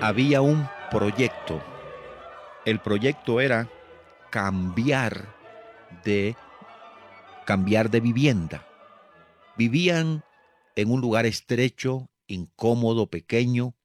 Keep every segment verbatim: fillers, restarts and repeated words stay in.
había un proyecto. El proyecto era cambiar de, cambiar de vivienda. Vivían en un lugar estrecho, incómodo, pequeño,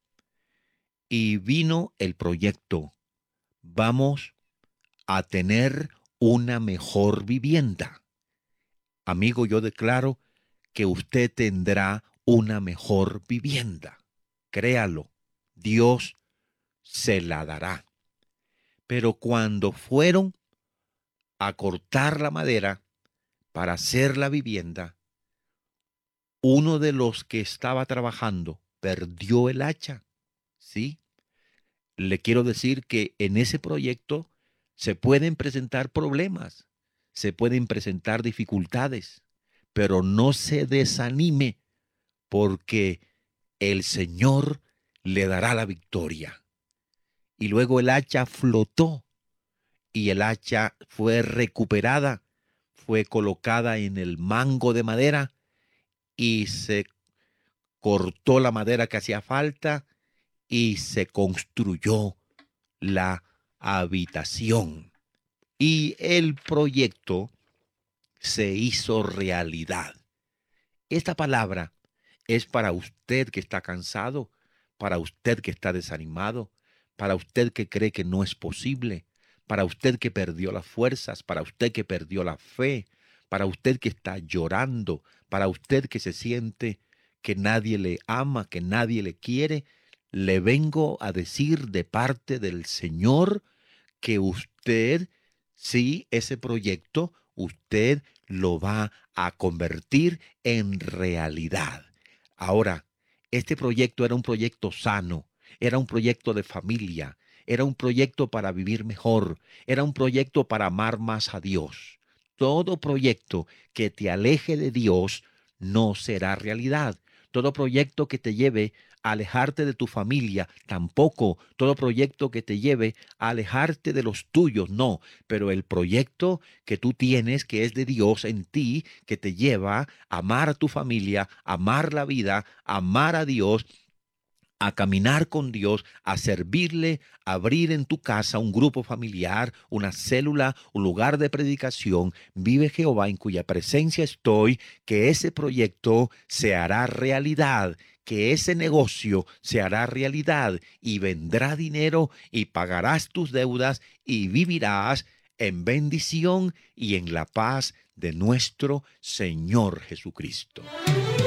y vino el proyecto. Vamos a tener una mejor vivienda. Amigo, yo declaro que usted tendrá una mejor vivienda. Créalo, Dios se la dará. Pero cuando fueron a cortar la madera para hacer la vivienda, uno de los que estaba trabajando perdió el hacha. ¿Sí? Le quiero decir que en ese proyecto se pueden presentar problemas, se pueden presentar dificultades, pero no se desanime porque el Señor le dará la victoria. Y luego el hacha flotó y el hacha fue recuperada, fue colocada en el mango de madera y se cortó la madera que hacía falta y se construyó la habitación. Y el proyecto se hizo realidad. Esta palabra es para usted que está cansado, para usted que está desanimado, para usted que cree que no es posible, para usted que perdió las fuerzas, para usted que perdió la fe, para usted que está llorando, para usted que se siente que nadie le ama, que nadie le quiere. Le vengo a decir de parte del Señor que usted, sí, ese proyecto, usted lo va a convertir en realidad. Ahora, este proyecto era un proyecto sano, era un proyecto de familia, era un proyecto para vivir mejor, era un proyecto para amar más a Dios. Todo proyecto que te aleje de Dios no será realidad. Todo proyecto que te lleve a alejarte de tu familia, tampoco. Todo proyecto que te lleve a alejarte de los tuyos, no. Pero el proyecto que tú tienes, que es de Dios en ti, que te lleva a amar a tu familia, amar la vida, amar a Dios, a caminar con Dios, a servirle, a abrir en tu casa un grupo familiar, una célula, un lugar de predicación. Vive Jehová en cuya presencia estoy, que ese proyecto se hará realidad, que ese negocio se hará realidad y vendrá dinero y pagarás tus deudas y vivirás en bendición y en la paz de nuestro Señor Jesucristo.